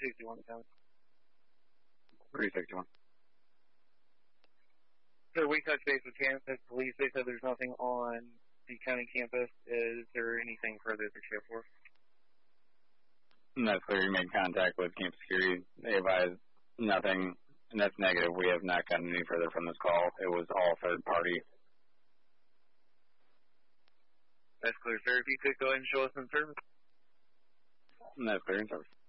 361 county. 361. So we touched base with campus police. They said there's nothing on the county campus. Is there anything further to share for? That's clear. You made contact with campus security. They advised nothing, and that's negative. We have not gotten any further from this call. It was all third party. That's clear, sir. If you could go ahead and show us in service. And that's clear in service.